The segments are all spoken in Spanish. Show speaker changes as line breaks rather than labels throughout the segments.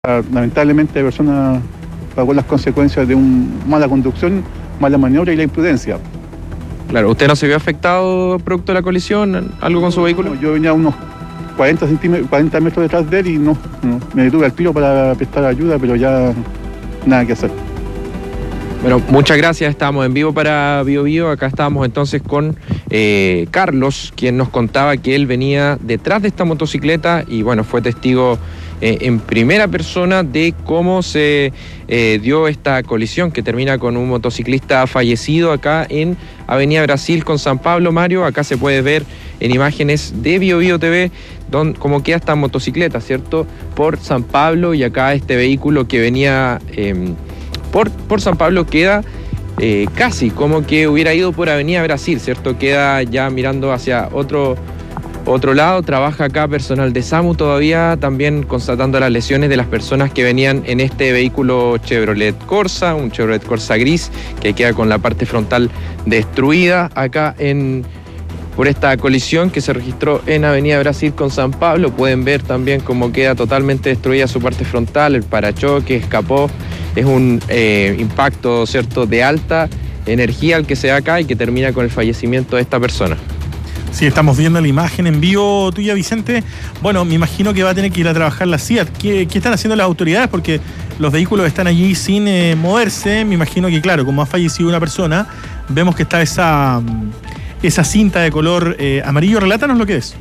Lamentablemente la persona pagó las consecuencias de una mala conducción, mala maniobra y la imprudencia.
Claro, ¿usted no se vio afectado producto de la colisión? ¿Algo con su vehículo?
Yo venía a unos 40 metros detrás de él y no, me detuve al tiro para prestar ayuda, pero ya nada que hacer.
Bueno, muchas gracias. Estábamos en vivo para Bio Bio. Acá estábamos entonces con Carlos, quien nos contaba que él venía detrás de esta motocicleta y bueno, fue testigo en primera persona de cómo se dio esta colisión que termina con un motociclista fallecido acá en Avenida Brasil con San Pablo. Mario, acá se puede ver en imágenes de Bio Bio TV cómo queda esta motocicleta, ¿cierto? Por San Pablo, y acá este vehículo que venía por San Pablo queda casi como que hubiera ido por Avenida Brasil, ¿cierto? Queda ya mirando hacia otro lado. Trabaja acá personal de SAMU todavía, también constatando las lesiones de las personas que venían en este vehículo Chevrolet Corsa, un Chevrolet Corsa gris que queda con la parte frontal destruida acá por esta colisión que se registró en Avenida Brasil con San Pablo. Pueden ver también cómo queda totalmente destruida su parte frontal, el parachoques escapó. Es un impacto, ¿cierto?, de alta energía el que se da acá y que termina con el fallecimiento de esta persona.
Sí, estamos viendo la imagen en vivo tuya, Vicente. Bueno, me imagino que va a tener que ir a trabajar la CIAT. ¿Qué están haciendo las autoridades? Porque los vehículos están allí sin moverse. Me imagino que, claro, como ha fallecido una persona, vemos que está esa cinta de color amarillo. Relátanos lo que es.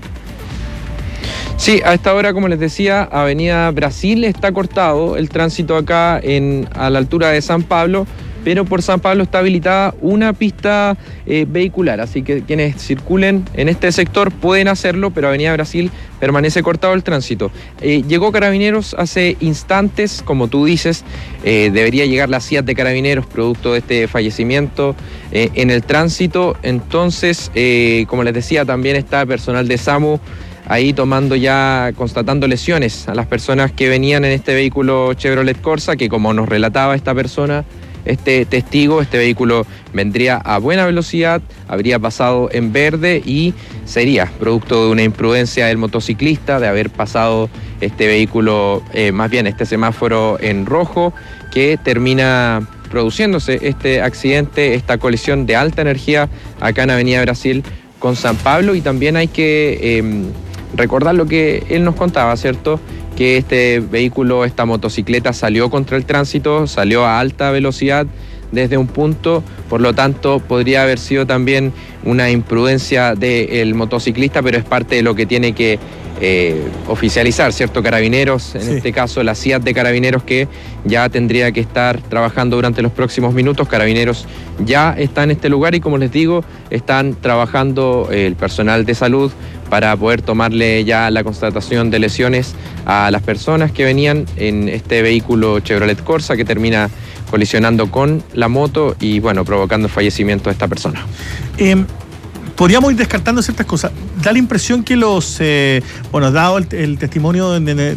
Sí, a esta hora, como les decía, Avenida Brasil está cortado el tránsito acá a la altura de San Pablo, pero por San Pablo está habilitada una pista vehicular, así que quienes circulen en este sector pueden hacerlo, pero Avenida Brasil permanece cortado el tránsito. Llegó Carabineros hace instantes, como tú dices, debería llegar la CIAT de Carabineros producto de este fallecimiento en el tránsito. Entonces, como les decía, también está personal de SAMU ahí constatando lesiones a las personas que venían en este vehículo Chevrolet Corsa, que como nos relataba esta persona, este testigo, este vehículo vendría a buena velocidad, habría pasado en verde y sería producto de una imprudencia del motociclista de haber pasado este vehículo, más bien este semáforo en rojo, que termina produciéndose este accidente, esta colisión de alta energía acá en Avenida Brasil con San Pablo. Y también hay que recordar lo que él nos contaba, ¿cierto?, que este vehículo, esta motocicleta salió contra el tránsito, salió a alta velocidad desde un punto, por lo tanto podría haber sido también una imprudencia del motociclista, pero es parte de lo que tiene que oficializar, ¿cierto?, Carabineros, en este caso la CIAT de Carabineros, que ya tendría que estar trabajando durante los próximos minutos. Carabineros ya está en este lugar y, como les digo, están trabajando el personal de salud para poder tomarle ya la constatación de lesiones a las personas que venían en este vehículo Chevrolet Corsa que termina colisionando con la moto y, bueno, provocando el fallecimiento de esta persona.
Podríamos ir descartando ciertas cosas. Da la impresión que dado el testimonio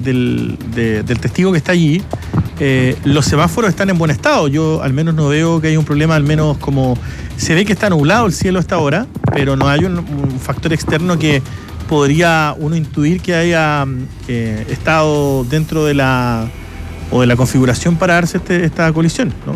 del testigo que está allí, los semáforos están en buen estado. Yo al menos no veo que haya un problema, al menos como se ve que está nublado el cielo a esta hora, pero no hay un factor externo que podría uno intuir que haya estado dentro de la configuración para darse esta colisión, ¿no?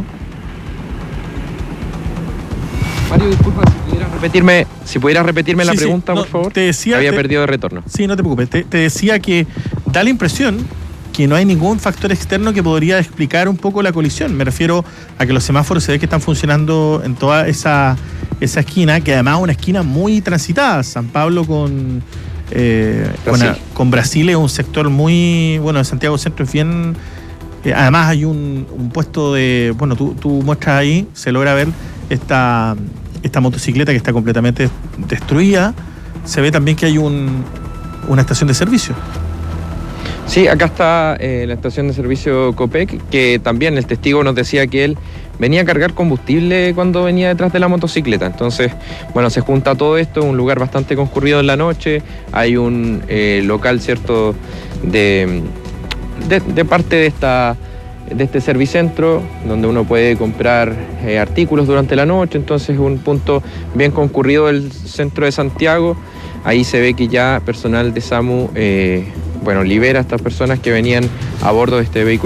Mario, disculpa, si pudieras repetirme la pregunta, por favor.
Te decía,
había perdido de retorno.
Sí, no te preocupes. Te decía que da la impresión que no hay ningún factor externo que podría explicar un poco la colisión. Me refiero a que los semáforos se ve que están funcionando en toda esa esquina, que además es una esquina muy transitada. San Pablo con Brasil es un sector muy, bueno, de Santiago Centro es bien. Además hay un puesto de, bueno, tú muestras ahí, se logra ver esta motocicleta que está completamente destruida. Se ve también que hay una estación de servicio.
Sí, acá está la estación de servicio Copec, que también el testigo nos decía que él venía a cargar combustible cuando venía detrás de la motocicleta. Entonces, bueno, se junta todo esto, un lugar bastante concurrido en la noche, hay un local, ¿cierto?, de parte de este servicentro donde uno puede comprar artículos durante la noche. Entonces es un punto bien concurrido del centro de Santiago. Ahí se ve que ya personal de SAMU libera a estas personas que venían a bordo de este vehículo